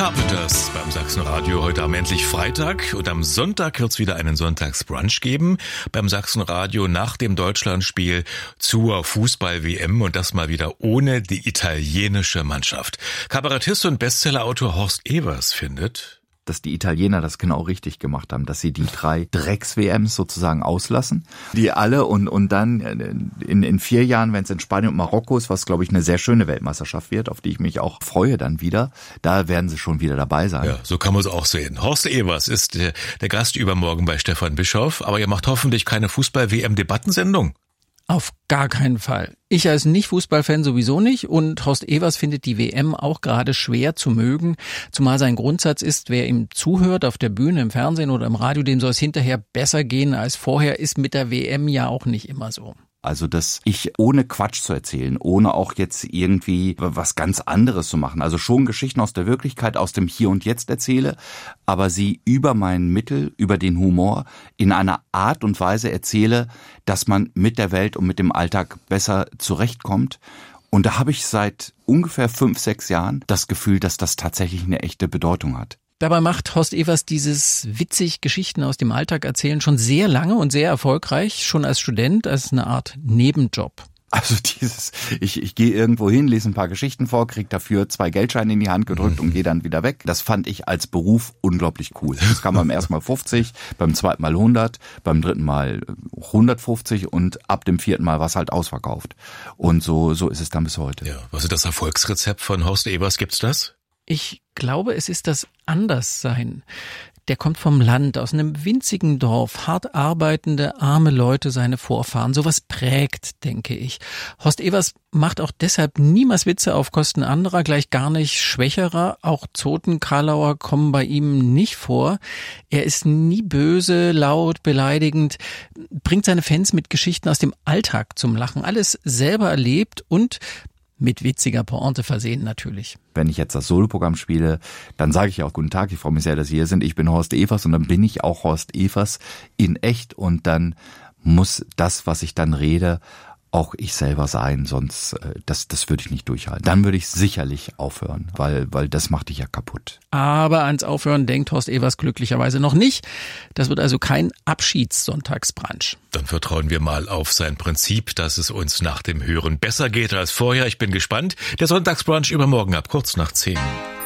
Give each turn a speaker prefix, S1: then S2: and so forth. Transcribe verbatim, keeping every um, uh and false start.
S1: Carpenters beim Sachsenradio heute am endlich Freitag und am Sonntag wird es wieder einen Sonntagsbrunch geben beim Sachsenradio nach dem Deutschlandspiel zur Fußball-W M und das mal wieder ohne die italienische Mannschaft. Kabarettist und Bestsellerautor Horst Evers findet,
S2: dass die Italiener das genau richtig gemacht haben, dass sie die drei Drecks-W Ms sozusagen auslassen, die alle und und dann in in vier Jahren, wenn es in Spanien und Marokko ist, was glaube ich eine sehr schöne Weltmeisterschaft wird, auf die ich mich auch freue dann wieder, da werden sie schon wieder dabei sein.
S1: Ja, so kann man es auch sehen. Horst Evers ist der, der Gast übermorgen bei Stefan Bischoff, aber ihr macht hoffentlich keine Fußball-W M-Debattensendung.
S3: Auf gar keinen Fall. Ich als Nicht-Fußballfan sowieso nicht und Horst Evers findet die W M auch gerade schwer zu mögen, zumal sein Grundsatz ist, wer ihm zuhört auf der Bühne, im Fernsehen oder im Radio, dem soll es hinterher besser gehen als vorher, ist mit der W M ja auch nicht immer so.
S2: Also, dass ich ohne Quatsch zu erzählen, ohne auch jetzt irgendwie was ganz anderes zu machen, also schon Geschichten aus der Wirklichkeit, aus dem Hier und Jetzt erzähle, aber sie über mein Mittel, über den Humor in einer Art und Weise erzähle, dass man mit der Welt und mit dem Alltag besser zurechtkommt. Und da habe ich seit ungefähr fünf, sechs Jahren das Gefühl, dass das tatsächlich eine echte Bedeutung hat.
S3: Dabei macht Horst Evers dieses witzig Geschichten aus dem Alltag erzählen schon sehr lange und sehr erfolgreich, schon als Student, als eine Art Nebenjob.
S2: Also dieses, ich, ich gehe irgendwo hin, lese ein paar Geschichten vor, kriege dafür zwei Geldscheine in die Hand gedrückt und gehe dann wieder weg. Das fand ich als Beruf unglaublich cool. Das kam beim ersten Mal fünfzig, beim zweiten Mal hundert, beim dritten Mal hundertfünfzig und ab dem vierten Mal war es halt ausverkauft. Und so, so ist es dann bis heute.
S1: Ja, was ist das Erfolgsrezept von Horst Evers? Gibt's das?
S3: Ich glaube, es ist das Anderssein. Der kommt vom Land, aus einem winzigen Dorf, hart arbeitende, arme Leute, seine Vorfahren. Sowas prägt, denke ich. Horst Evers macht auch deshalb niemals Witze auf Kosten anderer, gleich gar nicht schwächerer. Auch Zoten, Karlauer kommen bei ihm nicht vor. Er ist nie böse, laut, beleidigend, bringt seine Fans mit Geschichten aus dem Alltag zum Lachen. Alles selber erlebt und mit witziger Pointe versehen natürlich.
S2: Wenn ich jetzt das Soloprogramm spiele, dann sage ich auch guten Tag, ich freue mich sehr, dass Sie hier sind. Ich bin Horst Evers und dann bin ich auch Horst Evers in echt und dann muss das, was ich dann rede, auch ich selber sein, sonst äh, das das würde ich nicht durchhalten. Dann würde ich sicherlich aufhören, weil weil das macht dich ja kaputt.
S3: Aber ans Aufhören denkt Horst Evers glücklicherweise noch nicht. Das wird also kein Abschiedssonntagsbrunch.
S1: Dann vertrauen wir mal auf sein Prinzip, dass es uns nach dem Hören besser geht als vorher. Ich bin gespannt. Der Sonntagsbrunch übermorgen ab kurz nach zehn.